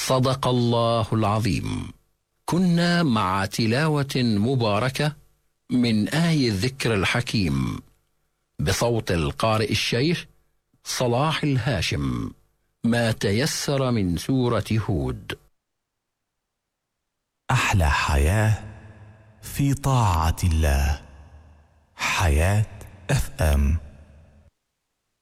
صدق الله العظيم. كنا مع تلاوة مباركة من آي الذكر الحكيم بصوت القارئ الشيخ صلاح الهاشم، ما تيسر من سورة هود. أحلى حياة في طاعة الله. حياة FM.